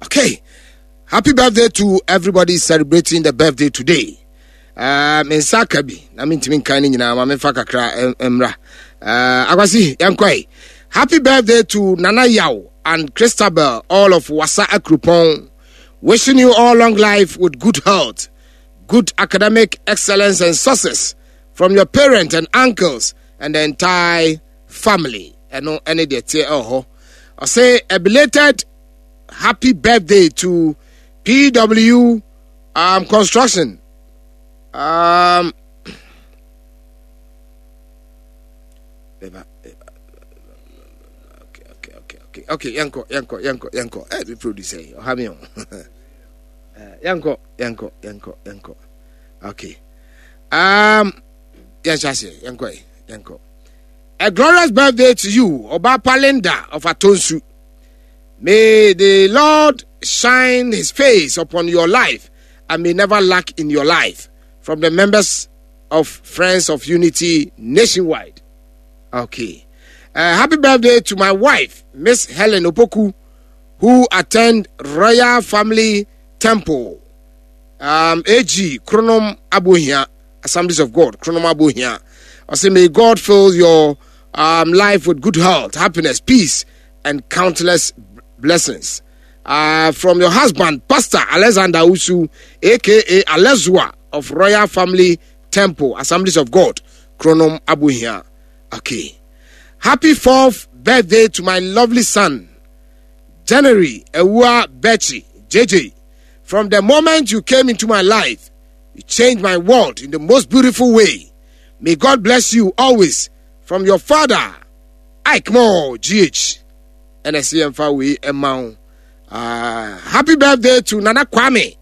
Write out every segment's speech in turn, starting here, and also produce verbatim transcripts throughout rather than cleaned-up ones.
Okay. Happy birthday to everybody celebrating the birthday today. Uh, Mensakabi. I mean, to me, kind of, I'm Fakakra Emra. Uh, Agasi, Yankoi. Happy birthday to Nana Yao and Christabel, all of Wasa Akrupon. Wishing you all long life with good health, good academic excellence and success from your parents and uncles and the entire family. I know any day. Oh, I say a belated happy birthday to P W um, Construction. Um, okay, okay, okay, okay, okay. Yanko, Yanko, Yanko, Yanko. Eh, we produce. Oh, have me on. Yanko, Yanko, Yanko, Yanko. Okay. Um, yes, I say, Yanko, Yanko. A glorious birthday to you, Oba Palinda of Atonsu. May the Lord shine his face upon your life and may never lack in your life. From the members of Friends of Unity nationwide. Okay. Uh, happy birthday to my wife, Miss Helen Opoku, who attend Royal Family Temple. Um, A G, Kronom Abuhia, Assemblies of God, Kronom Abuhia. I say, may God fill your um, life with good health, happiness, peace, and countless blessings. Uh, from your husband, Pastor Alexander Usu, aka Alezua of Royal Family Temple, Assemblies of God, Kronom Abuhia. Okay. Happy fourth birthday to my lovely son, January Ewa Bechi, J J. From the moment you came into my life, you changed my world in the most beautiful way. May God bless you always. From your father, Ike Mo, G H. N S C M Fawi Emau. Uh, happy birthday to Nana Kwame,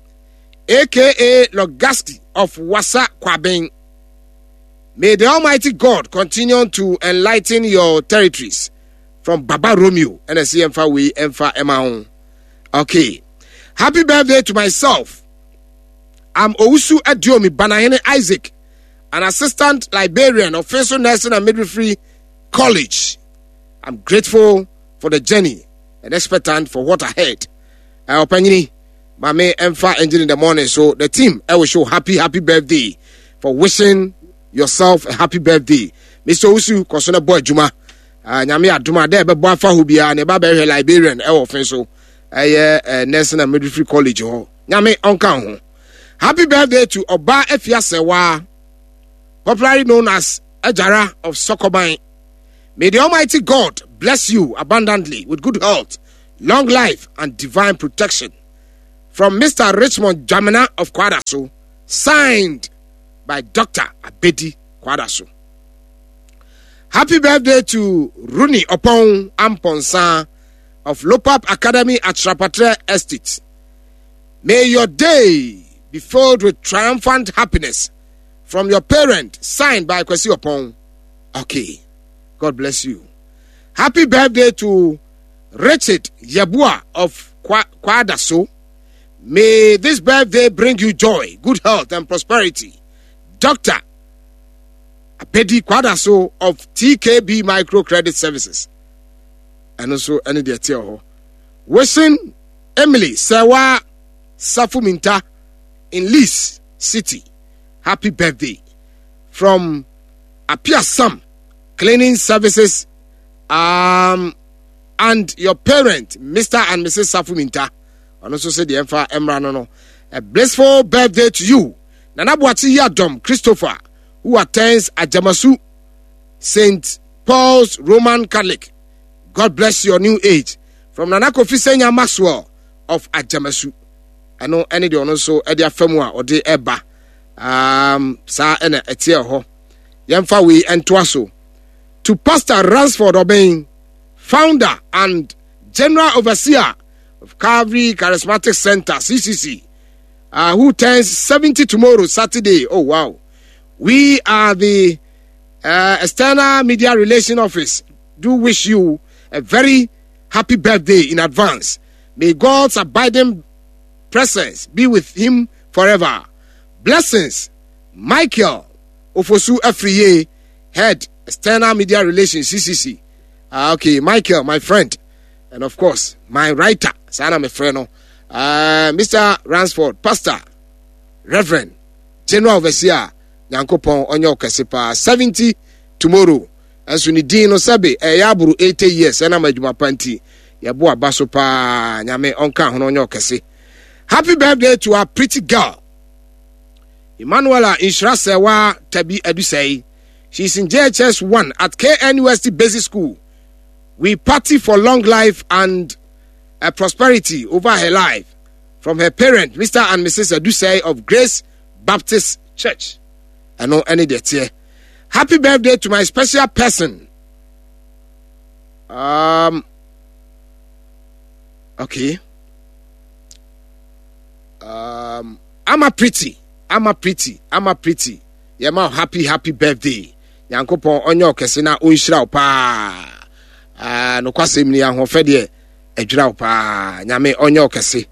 aka Logaski of Wasa Kwabeng. May the Almighty God continue to enlighten your territories. From Baba Romeo, N S C M Fawi Emfa Emau. Okay. Happy birthday to myself. I'm Owusu Adiomi Banahene Isaac, an assistant librarian of Faisal Nursing and Midwifery College. I'm grateful for the journey and expectant for what ahead. I open my may Emfa engine in the morning. So the team, I will show happy, happy birthday for wishing yourself a happy birthday. Mister Owusu, Kosona Boy Juma. Nyame Aduma, there be Boafa Hubia, Neba Berry Librarian, I will Faisal. Uh, Nursing and Midwifery College. Nyame onka. Happy birthday to Oba Efiasewa, popularly known as Ajara of Sokoban. May the Almighty God bless you abundantly with good health, long life, and divine protection. From Mister Richmond Jamina of Kwadaso, signed by Doctor Abedi Kwadaso. Happy birthday to Runi Opon Amponsa of Lopap Academy at Rapatre Estate. May your day be filled with triumphant happiness from your parent, signed by Kwesi Opon. Okay. God bless you. Happy birthday to Richard Yabua of Kwadaso. May this birthday bring you joy, good health, and prosperity. Doctor Abedi Kwadaso of T K B Microcredit Services. And also, any day, wishing Emily Sewa Safuminta in Lis City happy birthday from Apia Sam Cleaning Services, um, and your parent, Mister and Missus Safuminta. And also say the Emfa Emranono. A blissful birthday to you, Nanabuati Yadom Christopher, who attends Ajamasu Saint Paul's Roman Catholic. God bless your new age. From Nanako Fisenya Maxwell of Ajamasu. I know any day also Edia Femwa or de Eba. Um, Sa ene etia ho. Yemfa we entwaso. To Pastor Ransford Obeng, founder and general overseer of Calvary Charismatic Center, C C C, uh, who turns seventy tomorrow, Saturday. Oh, wow. We are the uh, External Media Relation Office. Do wish you a very happy birthday in advance. May God's abiding presence be with him forever. Blessings. Michael Ofosu Afriye, head External Media Relations, C C C. Uh, okay, Michael, my friend. and of course my writer sana my friend no uh, Mister Ransford Pastor Reverend General Overseer Nyankopon onyo kesipa seventy tomorrow enso ni din no sabe e ya aburu eighty years na madwuma panti yebo abaso pa nyame onka ho onyo kese. Happy birthday to our pretty girl Emmanuela Inshrasewa Tabi Edusei. She's in J H S one at K N U S T Basic School. We party for long life and uh, prosperity over her life from her parent, Mister and Missus Edusei of Grace Baptist Church. I know any day here. Happy birthday to my special person. Um. Okay. Um. I'm a pretty. I'm a pretty. I'm a pretty. Yeah, ma happy happy birthday. Yankopon onyo kese na onhyira pa. Ah, no kwasem ni ahofe de adwira pa. Nyame onyo kese.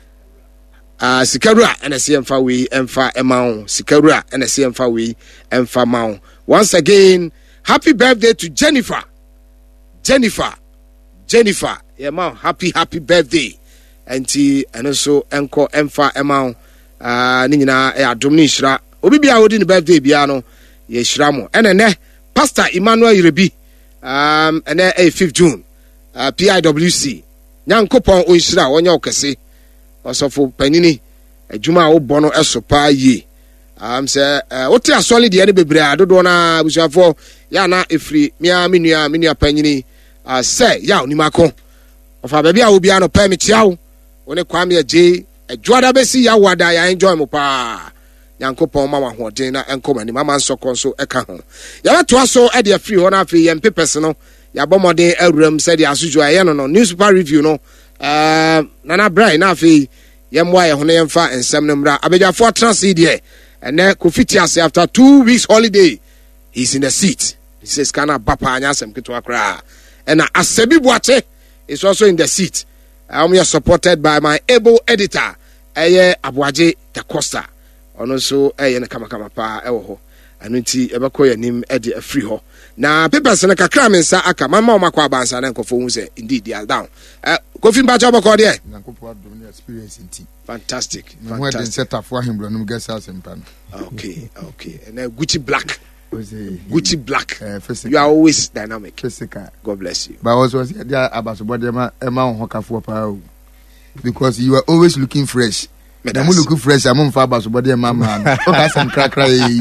Ah, sikarua ene se emfa we emfa emawo. Sikarua ene se emfa we emfa mawo. Once again, happy birthday to Jennifer. Jennifer. Jennifer. Yeah, ma happy happy birthday. Enti ene so enko emfa emawo. Ah, ni nyina e adom ni hyira. Obi bia wodi ni birthday bia no ye hyira mo. Ene ne Pastor Emmanuel Irebi. Um ene e fifth June. Uh, P I W C. Nyankopon onhyira wonya okese. Osofo panini adwuma wo bɔ no eso pa yi. Um say wote asole de ne bebre adodo na busuafo ya na efri mia menua menua panini uh, say ya onimako. Ofa ba bia wo bia no pa me chiawo. Wone kwame aje adwoada besi ya wada ya enjoy mo pa. Yankopon ma wahoden na enkoma ni mama nsokon so eka ho. Ya beto aso e de free ho na afi yem papers no ya bomoden awuram se de asujo aye no no newspaper review no uh nana brai na afi yem wa ye ho na yemfa ensem no mra abejafo transi de ene Kofiti ase after two weeks holiday he's in the seat. He says kana bapa anya asem keto akra and Asebi Boache is also in the seat. I'm here supported by my able editor Eye Abuaje Da Costa. Ono so eye na kama kama pa ewo ho anu nti ebekọ yanim e de afri ho na papers na kakra mensa aka mama o makwa abansa na nkofo hu se indeed they are down eh Kofi Mbacha obekọ de nankofo adom experience nti fantastic fantastic when set up for him no get us impan okay okay and uh, Gucci Black Gucci Black uh, you are always dynamic physical. God bless you but also there abasobode ma ema ho kafo pa because you are always looking fresh. I'm looking fresh. I'm on fire. So, body, mama. Okay, some crack easy.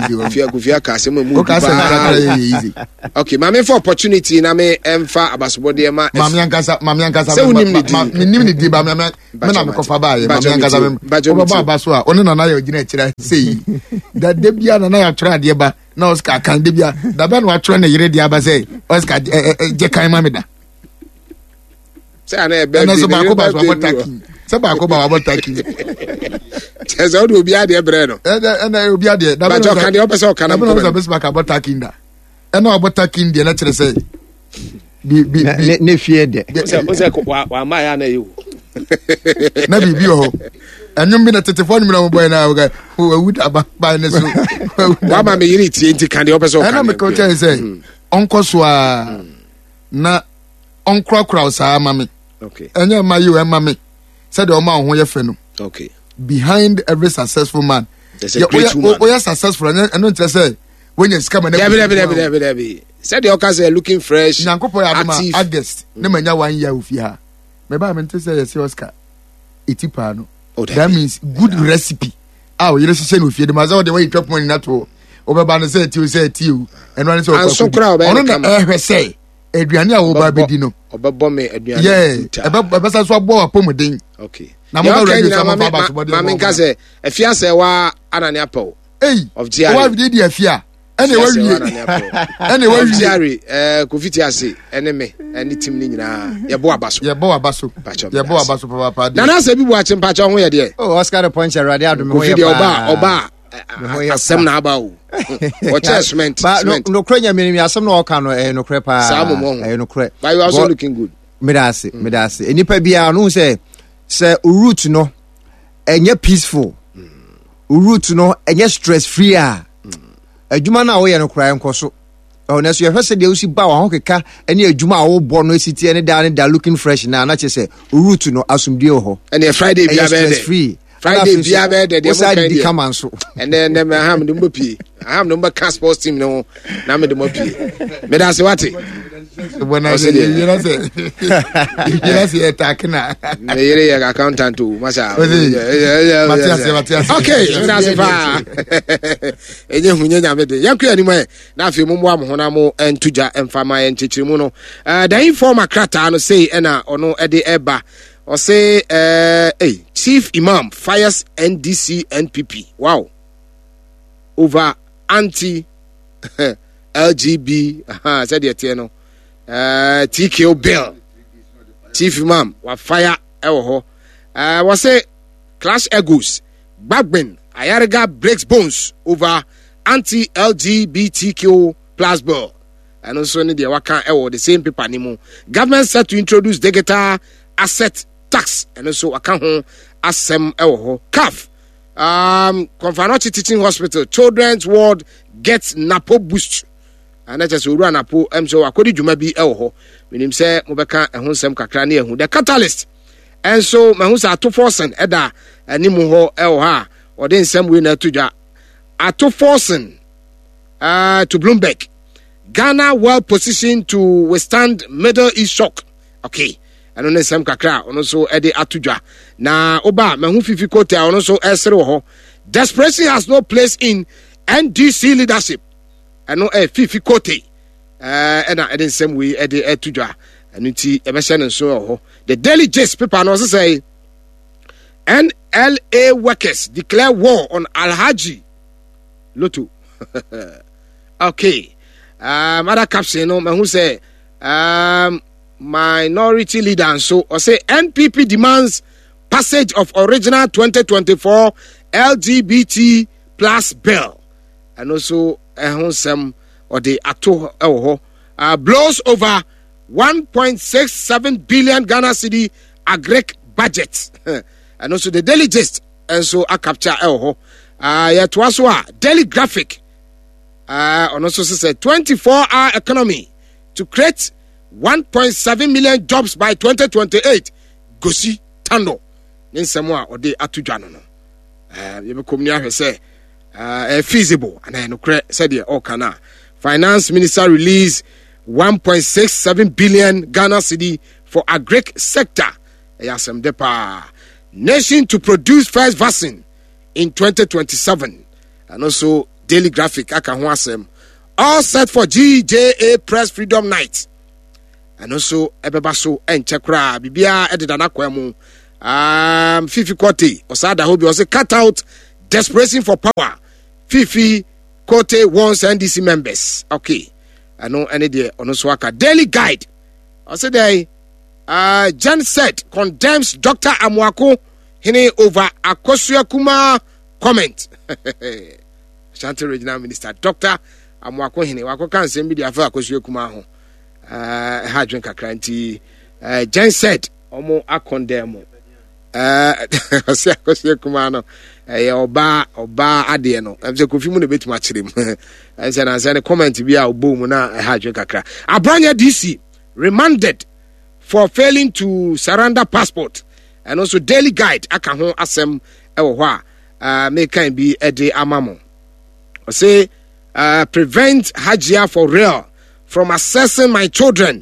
Okay, mama for opportunity. Na me emfa abasubodi ma. Mama yankasa, mama yankasa. Say unim ni di. Unim ni di. Mama, mama na me kofa ba ye. Mama yankasa me. Oba ba so a. Ono na na ye ogina kira. Say. That debia na na ya try de ba. Na Oscar kan debia. Da ba no atro na yire de aba say. Oscar je kan mama da. Say ana e be. Na so ba ko ba so abotaki. Se ba ko ba abotaki. Teza odi obi ade bre no. Eh na obi ade. Da ba jo kan de opese o kan na. Na be so ba ka abotaki nda. E na abotaki nda na kire say. Bi bi ne fie de. O se wa wa ma ya na you. Na bi bi ho. Anyum bi na thirty-four number mo boy na we would aba ba na so. Wa ma me yiri tie nti kan de opese o kan. Na me ko tell say onko so a na onkra kra sa ma me. Okay. Enya ma you e ma me. Said o ma ho ye fe no. Okay. Behind every successful man, there's a great woman. Oh, yes, successful. And I don't say when you come and every, every, every, every, every. Said the others are looking fresh. Active. August. No man, one year with you. Maybe I'm to say, yes, Oscar. Itipano. Oh, that means good recipe. Oh, you listen with you. The mazao the way you drop money not all. Over by say to say to you and one is so crowd. I don't know. Say Adriana over Bedino. Over Bombe, Adriana. Yeah, about Bassa Swabo, Pomodin. Okay. Mama Kaze, a fiance wa Ananiapo. Hey, of G R. What did you fear? Anyway, anyway, Jerry, uh, Kofiti ase, enemy, any team nina, ya boa baso. Ya boa baso. Ya boa baso, papa. Nana se bi watching patch on where there. Oh, Oscar the point, Radia, Kofiti Oba, Oba, Asem na Abao. Watch cement. But no crenya, meaning some no cano, no crepa, some no crep. But you also looking good. Medasi, Medasi. And you pay be no say. Say root no enye peaceful mm. root no enye stress free ah adwuma na wo ye no kra enko so oh na so yɛhwɛ sɛ deɛ usi ba wa ho keka ɛne adwuma a wo bɔ no esiti ɛne da ne da looking fresh na na kyɛ sɛ root no asomdue wɔ hɔ ɛne Friday bia bɛ de free Friday bia bɛ de deɛ mo kan di kama nso ɛne ne me ham de mo pie ham de mo ka sports team no na me de mo pie me da se wate bona se yira se yira se attack na me yire ya accountant o masha Matias Matias okay me da se fa enye hunye nya me de yanku ani mo na afi mo mo am ho na mo entuja emfama en chichirimu no eh the informer krata no say na ono e de eba or say uh hey Chief Imam fires N D C N P P wow over anti L G B aha said the no uh T K O bill Chief Imam wa fire ewo ho uh was say clash egos Bagbin Ayarega breaks bones over anti L G B T Q plus bill and also need the waka ewo the same paper anymore. Government set to introduce digital asset tax and also waka ho asem ewo ho C A F um Konfanochi Teaching Hospital Children's Ward gets Napo boost and that is uru Napo em so akodi dwuma bi ewo ho menim se mobeka ehun sem kakra na ehun the catalyst and so mahu sa to forcing eda animu ho ewo ha or den sem we na tudwa ato forcing uh to Bloomberg Ghana well positioned to withstand Middle East shock okay and on some kakra on also ede atudwa na oba mahu fifi kote on also esere ho desperation has no place in N D C leadership and no eh fifi kote eh and in some way ede atudwa and nti e be hye so ho the Daily Gist paper no say N L A workers declare war on Alhaji Lotto okay um other caption no mahu say um minority leader and so or say N P P demands passage of original twenty twenty-four L G B T plus bill and also ehun sem or the ato ewo uh, blows over one point six seven billion Ghana cedi agric budget and also the Daily Gist and so a capture ewo uh yet was what Daily Graphic uh and also said twenty-four hour economy to create one point seven million jobs by twenty twenty-eight. Gosi Tando. Ninsamwa or de atujano no. Uh, you become near say uh, feasible and I no said the Okana. Finance Minister release one point six seven billion Ghana cedi for agric sector. Yasem depa nation to produce first vaccine in twenty twenty-seven. And also Daily Graphic akahwasem all set for G J A Press Freedom Night. And also ebebaso and chekra bibia edida na kwemu um Fifi Kote osada hobi was cut out desperation for power. Fifi Kote wants N D C members okay I know any day on Oswaka Daily Guide I said they uh Jen said condemns Doctor Amwako hine over Akosua Kuma comment Ashanti Regional Minister Doctor Amwako hine wako kan sembi dia fa Akosua Kuma ho uh ha dwen kakra nti uh Jen said omo akondem uh ose Akosua Kuma no eh oba oba ade no em se kofi mu ne betima kirem em se na se ne comment bi a obo mu na ha dwen kakra Abranya D C remanded for failing to surrender passport and also Daily Guide aka ho asem ewo ho a uh, make kan bi ede amamo o say uh, prevent Hajia for real from assessing my children.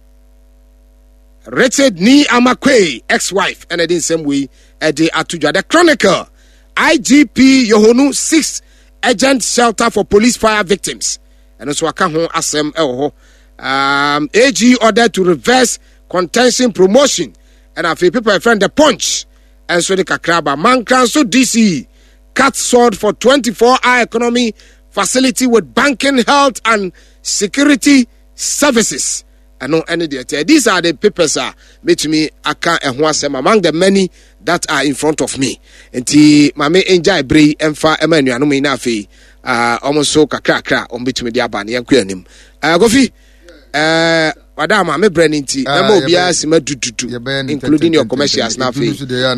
Richard Ni Amakwe ex-wife and in same way ede atuja the Chronicle I G P Yohonu six agent shelter for police fire victims and also aka ho asem ewo ho um A G ordered to reverse contention promotion and a few people friend the punch and so the kakraba man council D C cut sword for twenty-four hour economy facility with banking, health and security services. I know any day. These are the papers are which me aka ehwasem among the many that are in front of me. Enti mame enjoy brei emfa emanu anu me na afi ah almost so kakra kakra on between the aban yanku anim. Ah Gofi eh wadama me brand nti na mo bia sima dududu including your commercials na fe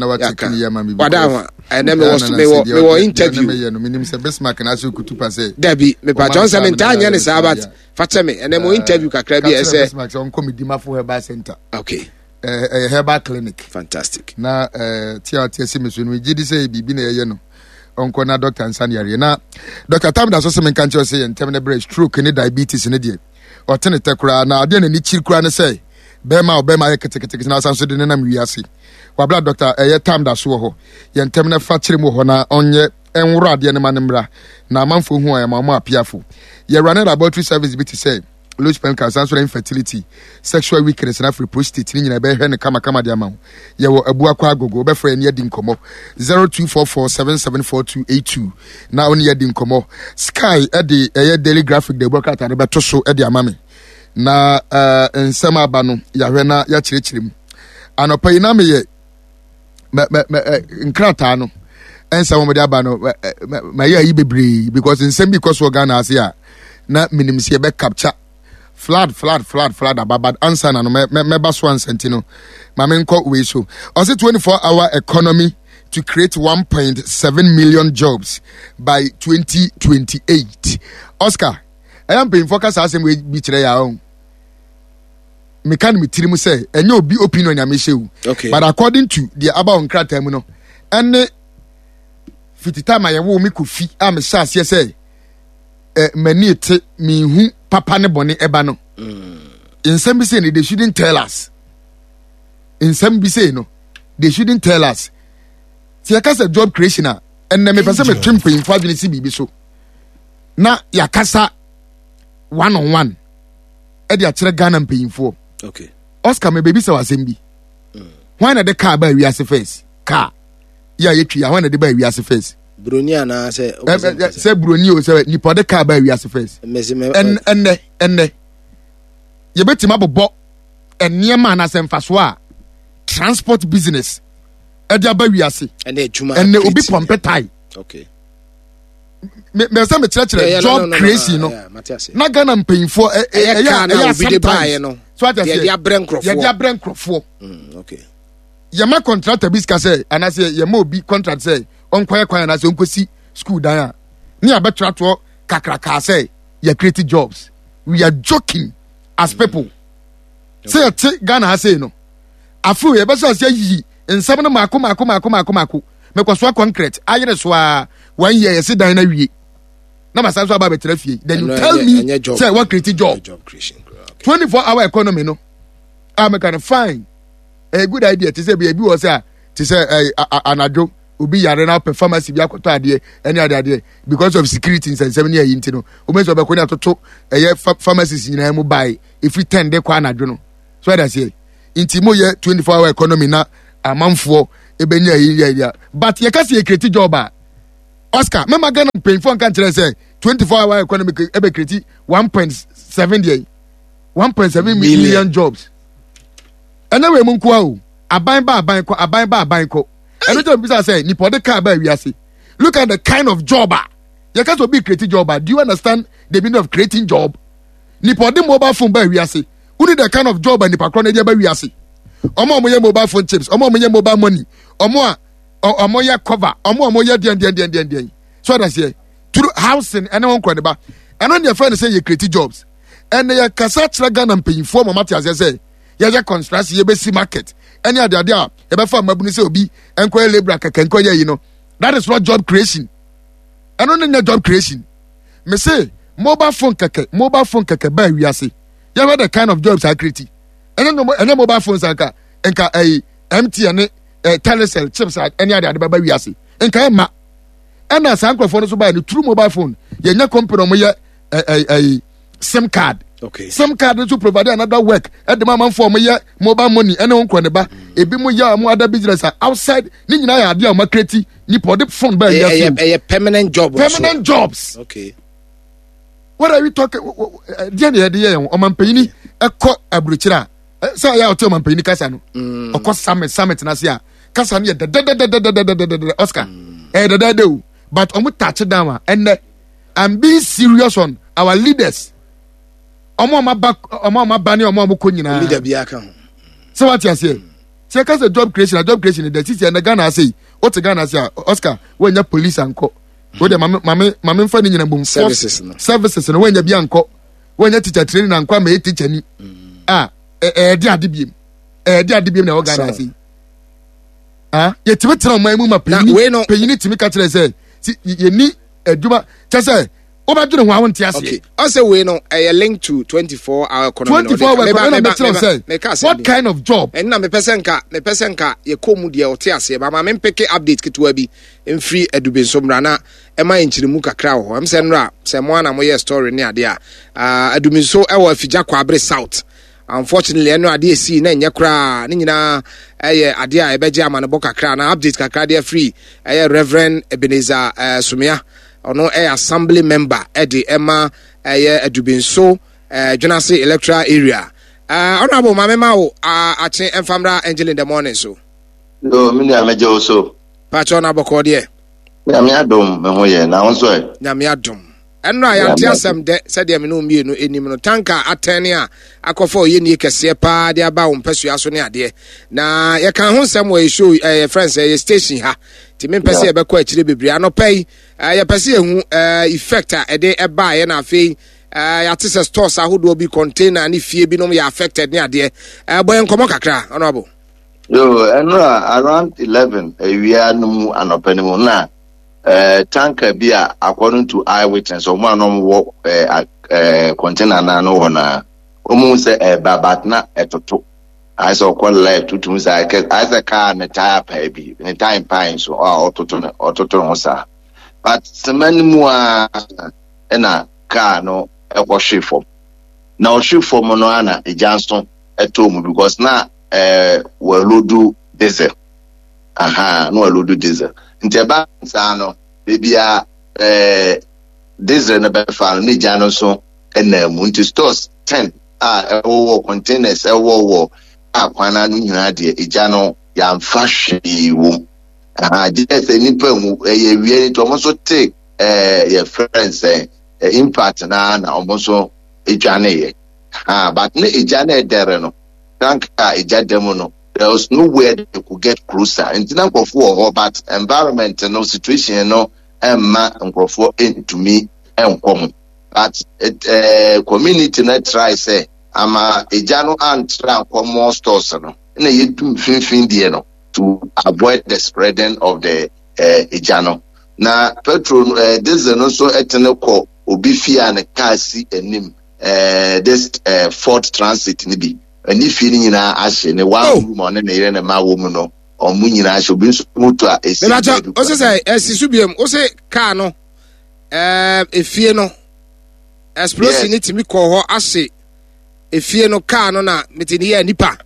wadama ene me was me wo me wo interview minim se Bismarck na so kutupa say dabi me pa Johnson me ntanya ne sabat fache me ene mo interview kakra bi e say Bismarck on comedy mafo herbal center okay eh herbal clinic fantastic na eh tia tia se me so no gidi say bibi na ye no onko na doctor Ansani yare na doctor Tam da so se me kan che say ntem ne breast stroke ne diabetes ne de otene tekura na ade na ni chirkura ne say bema obema ye ketekete na sanso de na wiase wabla doctor eye Tam da so ho ye ntem ne fa kire mu ho na onye enworo ade ne manimra na amanfo hu aye mamo apiafo ye run laboratory service bi to say low sperm count, cancer, infertility, sexual weakness, and free prostate. Ni na be he ne kama kama dia ma. Ye wo abu akwa agogo be frɛ ne din komo zero two four four seven seven four two eight two. Na oni ye din komo Sky e de eye daily graphic de broadcast na be to so e de amame. Na eh nsɛm aba no ya hwɛ na ya kyerɛkyerɛ mu. Anopa yi na me ye me me nkrata no ensɛm mo de aba no ma ye ayi bebree because nsɛm bi cause Ghana ase a na minim se be capture flood flood flood flood ababad answer na no me me baso ansenti no ma me nko we so on twenty-four hour economy to create one point seven million jobs by twenty twenty-eight. Oscar I am paying focus asem we bi kire ya on me kan me tiri mu say enye obi opinion ya me shewu okay but according to the about on krata mu no ene fitita ma ye wo me kofi a me sha ase say eh mani ete me hu papa ne bone eba no mm. In some say they shouldn't tell us. In some be say no they shouldn't tell us. See akasa job creation a and me person me twin pay for adwene si bibi so na yakasa one on one e dey akere Ghana mpanyinfo okay Oscar me baby say wasem bi mm. Why na the car ba wiase first car ya yetwi ya why na the ba wiase first broni ana say say broni o say ni pod car ba wiase first en enne enne ye betima bobo enniema na semfaso a transport business e dia ba wiase enne adwuma enne obi pompe tai okay me me say me kire kire job creation no na Ghana mpanyinfo e e ya obi de bae no so ati ye dia brenkrofo ye dia brenkrofo mm okay ye ma contractor biska say anase ye ma obi contract say onkoye kwan na say onkosi school dan a ni abetra to kakraka say ye create jobs. We are joking as people. Okay. Say te Ghana say no afu ye be say say yi nsam no mako mako mako mako mako me kwaso concrete ayere so a one year yes dan na wie na masanso aba betra fie then you tell me say what create job, job creation okay. twenty-four hour economy no I'm kind of fine a good idea to say be was a to say anadwo obi yare na performance bi akoto ade any ade ade because of security in seven year yinti no o meso be ko ni atoto eye pharmacies nyina mu buy if we ten de kwa anadwo no so that say inti mo ye twenty-four hour economy na amanfo ebenya yi ya but ye kasi e create job a Oscar mema Ghana paying for kan tell say twenty-four hour economy ebe create one point seven one point seven million jobs. Anyway mun kwa o aban ba aban ko aban ba aban ko eno job bisa say ni pode car ba wiase. Look at the kind of job ah you can't be creating job. Do you understand the meaning of creating job? Ni pode mobile phone ba wiase. Who need the kind of job and ni pakro na dia ba wiase. Omo omo ye mobile phone chips, omo omo ye mobile money, omo a omo ye cover, omo omo ye den den den den den. So that's here. Through housing and one kwade ba. And on your friend say you create jobs. And they kasa tra Ghana mpanyinfo mo mate as say ye je construction ye be see market. Any other day e be fa mabuni say obi enko labor kaka enko ye you know. That is not job creation. And on the job creation. Me say mobile phone kaka, mobile phone kaka ba wiase. You know the kind of jobs I create. And then and mobile phones aka enka eh M T N eh Telecel chips any other ba ba wiase. Enka ma and as uncle phone so buy the true mobile phone. Ye nya company mo ye eh eh SIM card. Okay. SIM card to provide another work. At the moment for me mobile money and on kwaneba. Ebi mo ya mo other business outside. Ni nyina ya ade o makreti ni pode phone ba ya. A permanent job. Permanent jobs. Okay. What are we talking? Dia na de ye o mampanyini ekọ abruchira. Say ya o te mampanyini kasa no. Okọ summit summit na se a. Kasa no ye de de de de de Oscar. Eh de de o. But omo touch down and I'm being serious on our leaders. omo ma ba omo ma ba ne omo mo ko nyina leader bi aka ho so what you say say ka say job creation job creation the city na Ghana say o te Ghana say Oscar we nya police anko we de mame mame mame fa ni nyina bom services no services no we nya bi anko we nya teacher training anko ma e teacher ni ah e e di ade biem e di ade biem na o Ghana say ah ye timi tra man mu ma penyi penyi timi ka kire say ye ni aduma che say obadwene ho awon tiase okay also we no a link to twenty-four hour economy twenty-four hour economy what kind of job and na me pesenka me pesenka ye komu de o tiase ba ma me peke update kitwa bi emfiri adube nsomra na e ma enchirimu kakra ho am se nra se mo na mo ye story ni ade a adube so e wo afija kwa abre south unfortunately eno ade esi na enye kra ni nyina eye ade a ebeje amanebo kakra na update kakra de free eye Reverend Ebenezer uh, Sumia ono a assembly member edi Emma eye Adubinso eh Jonase electoral area uh honorable mamema o ache enfamra angel in the morning so no me na meje also pacho na boko de na me adom me ho ye na wonso e na me adom enno ayante asem de said me no mienu enim no tanka atene a akofo ye ni kese pa de aba wo mpasua so ne ade na ye kan ho nsem wo show eh friends eh station ha ti me mpese e be ko akire bebre anopai ye pese ehu effect a ede eba ye na afei ya tese stores ahodo bi container ni fie bi no ya affected ne ade eh boy nkomo kakra honorable yo enno around eleven ewia no anopanimo na Uh, tanker bi a according to eyewitness o man no wo uh, uh, container na no na o mu say e babat na etoto I saw call life to to say I say car na tire pa bi ni time pine so o ototo na ototo no sa but seman mu a na car no e ko shifo na o shifo mo no ana e Johnson eto mu because na eh we lodu diesel aha no we lodu diesel nteba sano bibia eh diesel na be fa ni jano so enam nti stores ten ah ewo containers ewo wo akwana no nyina de ejano ya mfa hwewo ah just ni pa mu ye wie to mo so take eh your friends eh impact na na mo so ejane ye ah but ne ejane dere no tank ah ejademo no there was nowhere they could get closer. And then for but environment and no situation no and ma and for into me and come. But it uh, community net try say I'm a jano and try come more stores no. And you do fin fin no to avoid the spreading of the uh jano. Na petrol uh, this is also etene ko obi fia na car si enim uh this uh Ford Transit ni bi. And if you nyina ahye ne one room on na yere na ma wo mu no omu nyina ahye obi nso moto a esi o se say esisu biem o se car no eh efie no explosion ni timi ko ho ahye efie no car no na metini ya nipa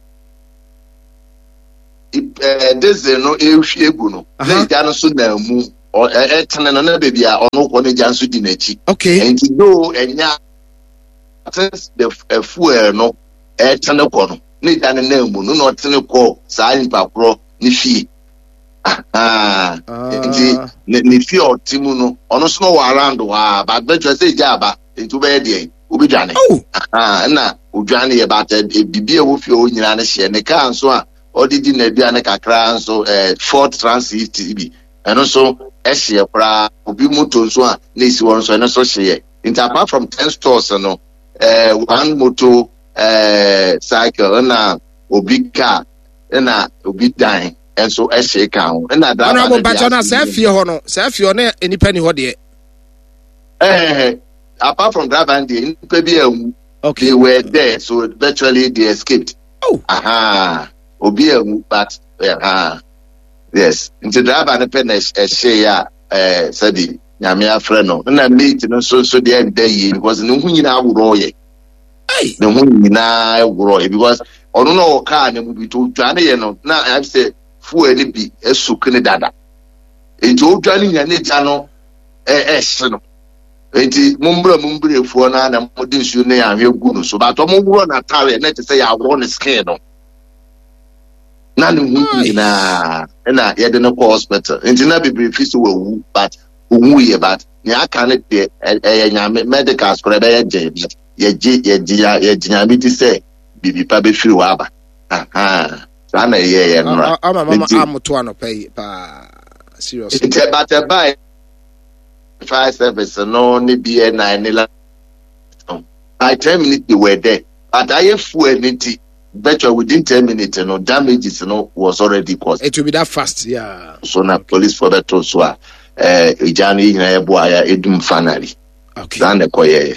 eh deze no ehwie egu no na ja no so na mu etene no na bebi a ono ko ne ja nso di na chi okay and do enya the uh, fuel no etene ko no ni dan na mu no no tene ko sa impa pro ni fie ah nti ni fie otimu no ono so no around wa but better say jaba nti be dey obi dwane ah na odwane ye ba bibie wo fie o nyina na hye ne ka nso a odidi na bia na kakra nso eh Ford Transit bi eno so ehye pra obi moto nso a na isi won so eno so hye nti apart from ten stores no eh one moto eh cycle na obi car na obi dan enso ehye ka ho na driver na mo bacho na se fie ho no se fie na enipa ni ho de eh apart from driver and the enipa bi am okay they were there so virtually they escaped oh aha obi am but aha yes into driver na pen ehye ya eh sadi nyame afre no na meet no so so dey dey because no hu nyina aworo ye hey no hu nyina aworo ye because ono no car na mu bi to dwane ye no na I say fu ani bi esukene dada enti o dwane nya ne ja no eh ehye no enti mumbra mumbra efu na na modi nsu ne ahwe gu no so but o mo wuro na tare na te say ya aworo ne skin no na no hu nyina na ye de no hospital enti na bibiri fi so wu but owu ye but ni aka ne de e nya medical score be ye je yeji yeji ya yeji nyame ti say bibi pa be firi wa ba aha sa na ye ye nra ama mama amoto anopai pa serious it but by fire service no ni be na ni la by ten minutes they were there but I fu anything better within ten minutes no damages no was already caused. It will be that fast, yeah. So now okay. Police for that also uh ejani na eboya edum finally. Okay. Dan the koye.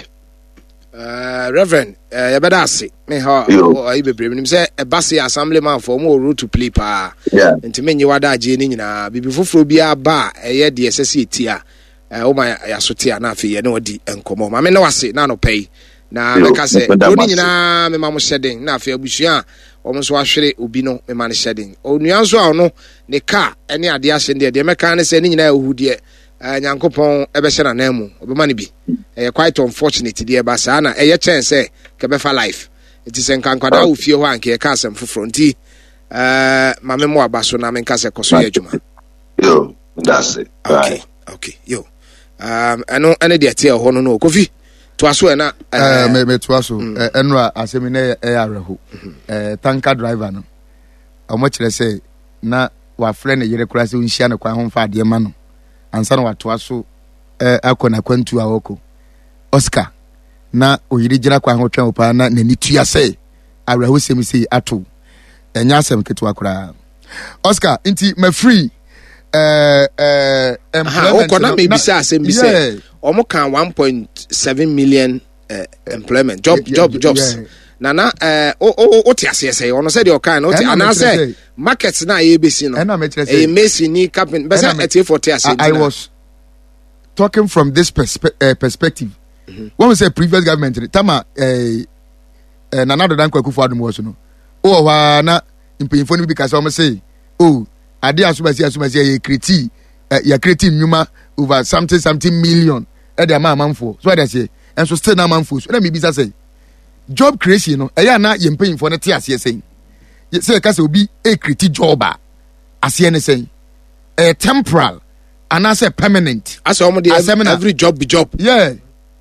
Uh Reverend, uh you better say me how I be brave. Him say a basi assemblyman for more role to play pa. Yeah. Nti me nyiwada age ni nyina bibi foforo bia ba eye de S S C tia. Eh o ma yasotia na afi ye na odi enkomo. Ma me na wase na no pay. Na meka se oni nyina me ma mo hyeden na afi abusua o mo so ahwere obi no me ma ne hyeden onua nso a no ne ka ene ade ahye de de meka ne se ne nyina ehudie nyankopon ebe hye na na mu obema ne bi eh quite unfortunate de ba sa na eye chen se ke be fa life it is enkankwada ofie ho anke ka asem foforo nti eh ma me mo aba so na me nka se koso ye adwuma yo that's it okay okay yo um eno ene de tie ho no no Kofi Twaso na eh me me twaso enra asemi na e areho eh tanker driver no omo kire say na wa friend yere kura se unhia ne kwa ho fa de ma no ansa na wa twaso eh akona kwantu awoko Oscar na oyiri gira kwa ho twa opa na nani tua say areho semi say ato enya asem ketwa kura Oscar inti me free eh eh employment no me bisa asem bi say omo kan one point seven million uh, employment job yeah, job yeah, jobs yeah. Nana eh o o o ti ase say ono say the okan o ti ana say markets na ye besi no e mesi ni captain be say e for ti ase I was talking from this perspe- uh, perspective mm-hmm. When we say previous government tama eh uh, Nana Dodan Kwakufu Adom was no o wa na impinfo ni bi ka say omo say oh ade asubasi asubasi ye kriti ya kriti nyuma over something something million e dey ma manfo so dey say and so still na manfo so na me bi say job creation no e ya na ye mpanyinfo ne te ase say say ka say obi e kriti job a ase ne say e temporal and as a permanent as omo dey every, every job be job yeah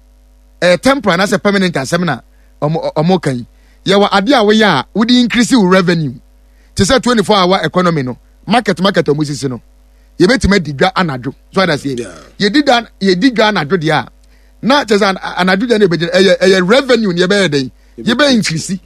e temporal and as a permanent asemina omo omo kan ye wa ade a we ya we dey increase your revenue to say twenty-four hour economy no market market omusisi no ye betima digwa anadwo so that say ye dida ye digwa anadwo de a na chesa anadwo de na be e revenue ne be dey ye be increase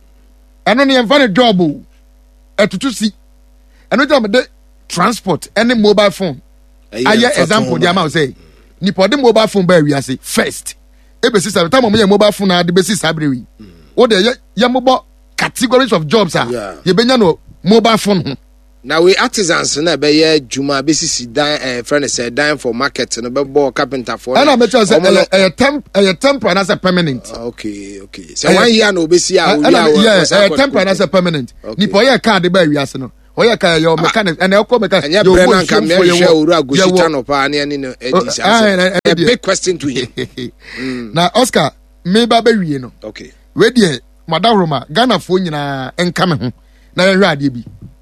eno ne yemfa ne job o etutu si eno jam de transport any mobile phone aye example de am say ni po de mobile phone ba wiase first e be sisa time mo ye mobile phone na de be sisa brewi o de ye ye mobile categories of jobs a ye benya no mobile phone. Now we artisans na be ye juma be sisi dan eh friend say dan for market no be bo carpenter for. And I make sure say a temp a temporary as a permanent. Okay, okay. So one year no be see a yeah, a temporary as a permanent. Ni po ye card be wi ase no. O ye ka your mechanic and e ko mechanic. You go for your owura agosita no pa na ni no edis ase. A big question to him. Now Oscar me ba be wi no. Okay. We dey Madam Roma Ghana fo nyina enka me ho. Na ye hwa ade bi.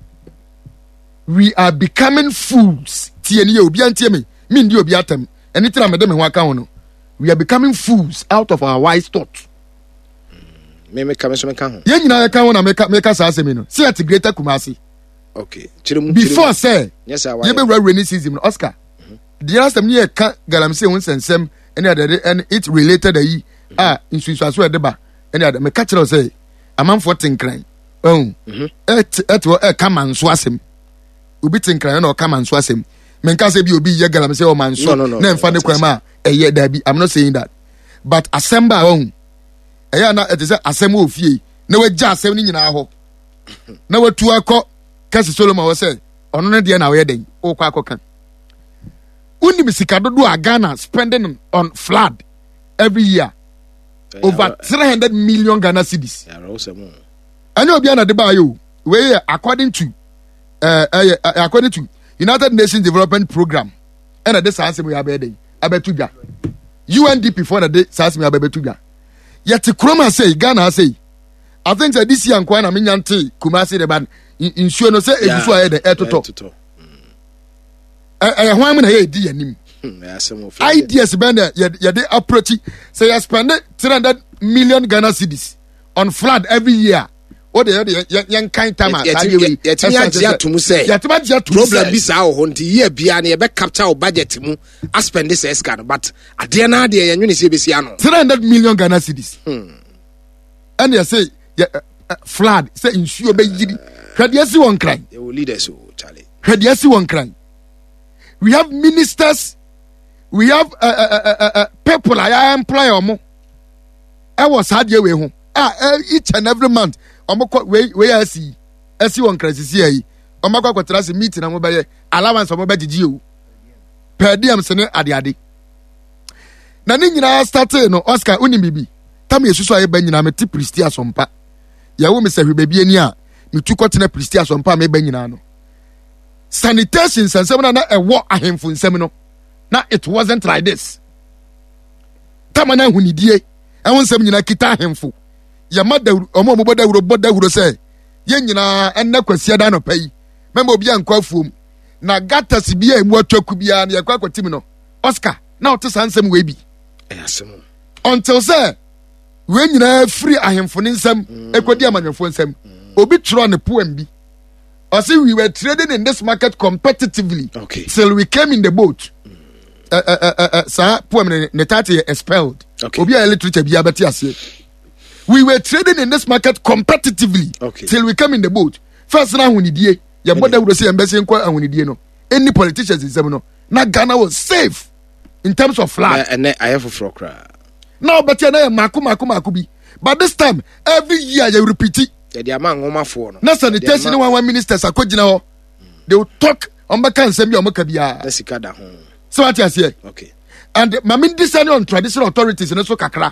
We are becoming fools. Tieni obi antie me. Me ndi obi atam. Anything me de me ho aka ho no. We are becoming fools out of our wise thought. Me me ka me so me ka ho. Ye nyina ya ka ho na me ka me ka sa asemi no. See at greater Kumasi. Okay. Chiremu before say. Yes sir. Ye be rainy season Oscar. The last time ye ka galamse ho sensem any other and it related ayi. Ah, insu so e de ba. Any other me ka kire say amanfo tenkran. Oh. Mhm. Et et wo e ka manso asem. Obi tinkran na o ka manso asem menka say bi obi ye galam say o manso na emfa ne kwama eye da bi I'm not saying that but assemble on eye na it say asem ofie na wagya asem ni nyina ho na watu akọ kasi Solomon was say ono ne de na we den o kwa akoka uni bisika dodo a Ghana spending on flood every year over three hundred million Ghana cedis anya obi na de ba yo we according to Uh, uh, uh, according to United Nations Development Program, and this answer we have a abetuga U N D P for the day says me abetuga. Yet the Chroma say Ghana say I think that this year Kwana Minyante Kumasi the ban insure no say it was why the etoto. I want to hear D N M ideas bender ya de approach say I spend three hundred million Ghana cedis on flood every year. What the young kind time at Yatimi Atumu say, problem be our hunt year beyond a back capture budget mu, I spend this escan, but at the end of the year, you see, three hundred million Ghana cedis. And you say, flood, say, insure by Gidi. Crediasi one cry. They will lead us, Charlie. Crediasi one cry. We have ministers, we have uh, uh, uh, uh, people I employ more. I was hard your way home. Ah, each and every month. Omoko we we asi asi won crisis here. Omako kwatara se meeting na mo be allowance mo be gigi o. Per diem se ne ade ade. Na ni nyina start no Oscar uni bibi. Tam yesusu aye ba nyina meti priesti asompa. Ya wo me se hwebebie ni a metu kotena priesti asompa me ba nyina no. Sanitation sensem na na ewo ahemfo nsem no. Na it wasn't like this. Tam na hunidie. Ewon nsem nyina kita ahemfo. Ya mada omo mo boda wuro boda wuro say ye nyina enne kwasia da no pai mema obi ankwa afuom na gatas bia emu atwaku bia na yakwa kwatim no Oscar na ote sansem we bi ayasem until say we nyina free ahemfo ne nsam ekodi amanwefo nsam obi tro ne poem bi or say we were trading in this market competitively okay. Till we came in the boat uh, uh, uh, uh, uh, sa poem ne, ne tati expelled okay. Obi a literature bia beti ase. We were trading in this market competitively okay. Till we come in the boat. First na hunidie, ya boda would say embassy nkwa hunidie no. Any politicians in them no. Na Ghana was safe in terms of flood. And I have for cry. Now but ya na maku maku maku bi. But this time every year you repeat it. The amount ngoma for no. Na sanitation one one ministers akogina ho. They will talk on baka nsem bi omaka bia. That's ikada ho. So what you say? Okay. And mamin discerning on traditional authorities in so kakra.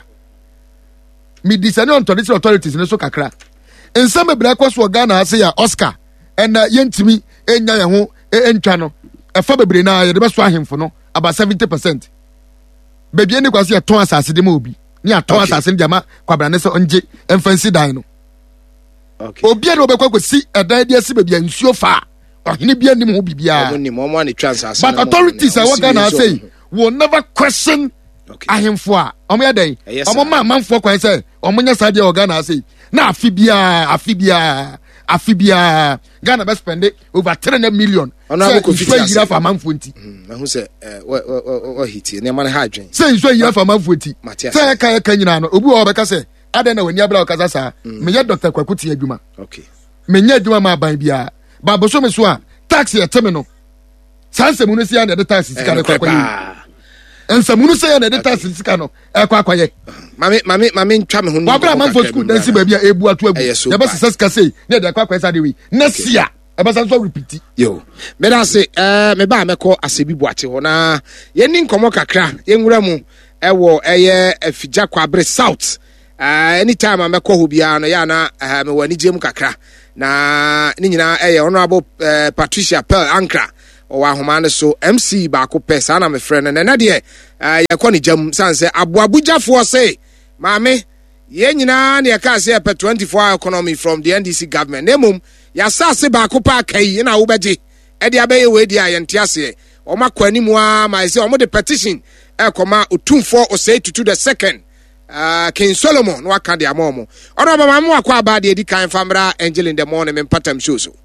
Me discerning on traditional authorities in so kakra. In some black was for Ghana say ya Oscar and uh, yentimi enya ya ho entwa no. E fa bebre na ye de beso ahemfo no about seventy percent. Baby any kwase ya ton asase de ma obi. Ni aton asase de jama kwabra ne so onje emfansi dan no. Okay. Obi a no be kwakwasi edan de asi baby nsuo fa. Ohene bia nim ho bibia. But authorities are what Ghana say will never question okay. Ahemfo a omo yadan omo ma manfo kwan say omo nya sade o Ghana say na afibia afibia afibia Ghana be spend over three hundred million ona go fit yira for manfo nti na hu say o hiti na man ha adwen say so yira for manfo nti say ka ka nyina no obi o be ka say adan na wani abla o kasa sa me ye Doctor Kwakuti adwuma okay me nya adwuma ma ban bia ba bo so me so a tax ye teme no sanse mu no sia na de tax sika na kwakwa ensamunu say na de tax sika no e kwa kwaye mame mame mame ntwa me ho wa bra man for school dan si ba bia ebu atu abu ya ba sisa sika say na de kwa kwa sa de we na sia e ba san so repeat yo me da say eh me ba meko asebi buache ho na ye ni nkomo kakra ye nwura mu e wo eye afija kwabre south uh, anytime I meko ho bia no ya na uh, me wani gem kakra na ni nyina eye honorable uh, Patricia Pearl Ankra o wa homa ne so M C ba ko pesa na me friend na na de uh, ye ko ni jam sanse abu abuja fo say maame ye nyina na ye ka say per twenty-four hour economy from the N D C government nemum ya sase ba ko pa kai na wo beje e de abaye we di ayente ase o makọ animu a ma say o mo de petition e koma otumfo o say to the second uh King Solomon no aka de amomo odo ba mamu akwa aba de edi kan famra angel in the morning me patam show so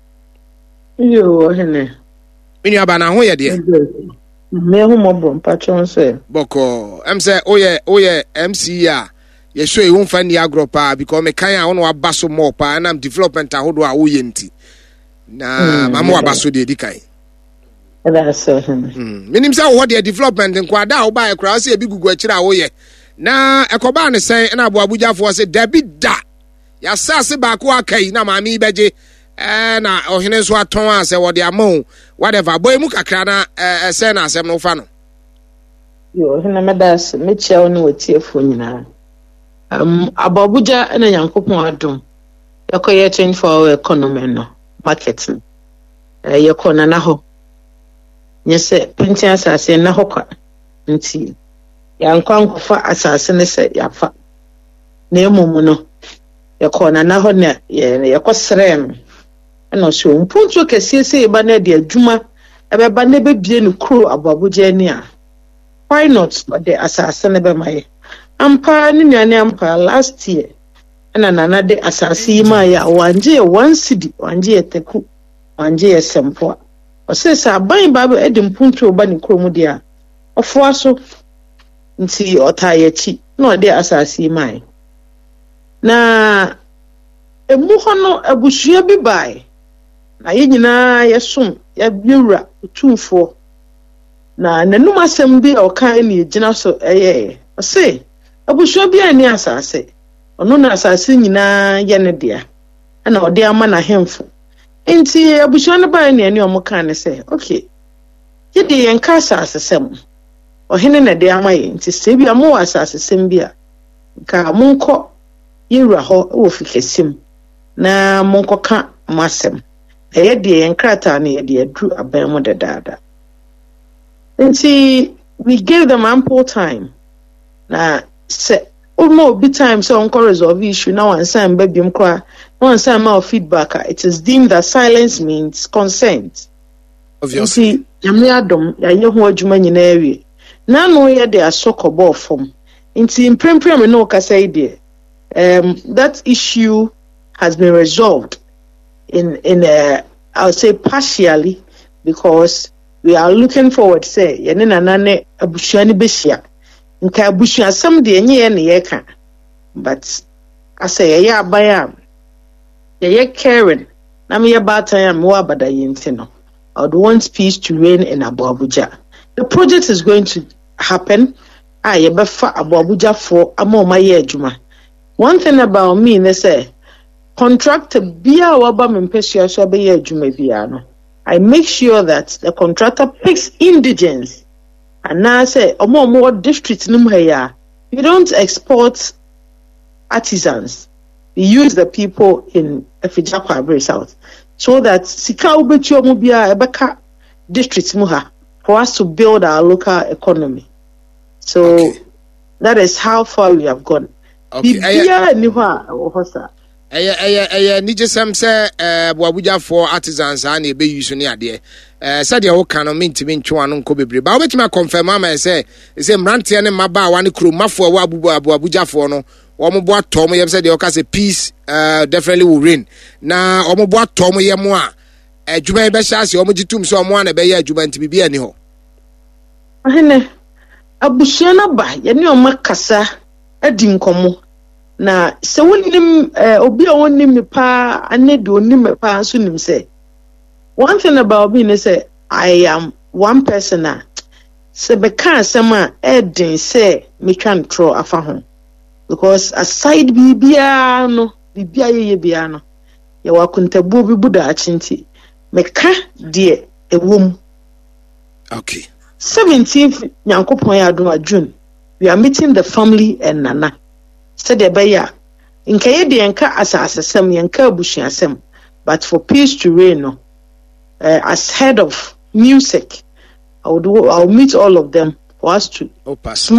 yo hene inu aba na ho ye de me hu mo bom patron say boko em say oye oye M C a ye show e won fa ni agropa because me kan a won wa baso mo pa na development ahodo a wo ye nti na mamu abaso de edi kan that's hene mm minim say wo de development nkwada wo ba e kra say e bi gugu akira a wo ye na ekoba ne sen na abo abuja fo se David da ya sase ba ko akai na maami beje eh na ohene so aton ase wo de amon whatever boy mu kakra na eh sen na asem no fa no yo hena medas me chia no watiefo nyina um abo abuja na yankopon adom yakoye twenty-four hour economy no market eh yakona na ho nyese pentia asase na ho kwa nti yankwa nkofa asase ne se yafa na emumu no yakona na ho na yakosrem na so mpuntu kese se eba na de adwuma ebeba na bebie no kro ababuja ni a why not the asase ne be mai ampa ne nuane ampa last year ana nana de asase yi ma ya wanje one city wanje teku wanje sempo ose sa ban ba be edi mpuntu ba ne kromu dia ofo aso nti otayechi na ode asase yi mai na emu hono abusua bi bai na ye nyina yesom ya biwura tumfo na nanum asem bi o kan ne gina so eye ose abusua bi ani asase ono na asase nyina ye ne dia na ode ama na hemfo enti abusua ne bai ne ani o mo kan ne se okay ye de yen ka asase sem o hene na de ama ye enti se bi amo asase sem bi a ka monko yewura ho wo fikesim na monko ka masem eye de yen krata ne ye de adu aban mo dadada enti we gave them ample time na se almost bit time so on resolve issue now and some baby mkwa no and some our feedback it is deemed that silence means consent obviously yamle adom ya ye ho adwuma nyina awie na no ye de asokobo form nti mprempren me no ka say there um that issue has been resolved in in a I'll say partially because we are looking forward say ye ne nanane abusuani behia nka abusuan sam de enye ye ne ye ka but asa ye abaya ye ye caring na me ye batan am wa badaye ntino I would want peace to reign in Abuja. The project is going to happen. Ah, ye befa Abuja for amo ma ye adwuma. One thing about me is say contractor bia waba mempesua so be ye adwuma bia no. I make sure that the contractor picks indigents. And now say omo omo district nim ya. We don't export artisans. We use the people in Efijakwa Abre South. So that sika ubechi omo bia ebeka district mu ha for us to build our local economy. So okay. That is how far we have gone. Okay. Bia ni ho hosa. Eye eye eye ni jesam say eh Abuja for artisans and e be use ni ade. Eh said ya wo kan no mentimi ntwe anu nko bebre. Ba obetimi confirm am say say mrantie ne maba wa ne kromafo wa Abuja for no omobo atom yem said ya say peace uh, definitely will reign. Na omobo atom yem a adwuma e be hyase omogitum so omo na be ya adwuma ntimi bia ni ho. Ahene abusua na ba ye ne omakasa adi nkomo na se wonim uh, obi a wonim me pa anedo onim me pa so nim say one thing about me is say I am one person a se be kan asema edin say me twa ntro afa ho because aside bibia no bibia ye bia no ye wakuntabu bi buda achinti me ka de ewom. Okay. seventeenth Nyankopon ya adoma June we are meeting the family and Nana said the beya nka ye de nka asasesem ye nka abusuasem but for peace to reign no uh, as head of music I would I will meet all of them for us to oh, pass.